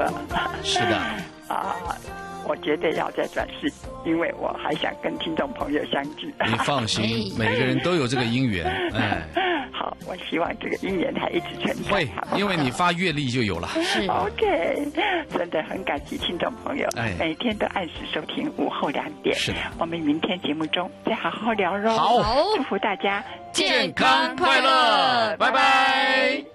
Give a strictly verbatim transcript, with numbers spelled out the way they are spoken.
了。 是的。 啊，我绝对要再转世，因为我还想跟听众朋友相聚。 你放心，每个人都有这个因缘。哎， 好，我希望这个因缘还一直存在。 会，因为你发阅历就有了。 是 OK， 真的很感激听众朋友，哎，每天都按时收听午后两点。 是的， 我们明天节目中再好好聊喽。 好， 祝福大家健康快乐， 拜拜。